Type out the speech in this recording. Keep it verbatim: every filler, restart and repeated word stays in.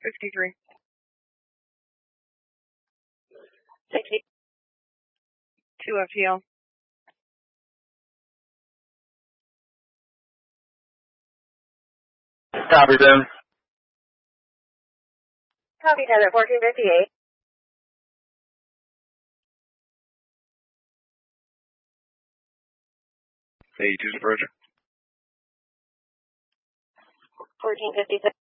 sixty-three. sixty. two F T L. Copy, Ben. Copy, ten at fourteen fifty-eight. eighty-two, Roger. fourteen fifty-six.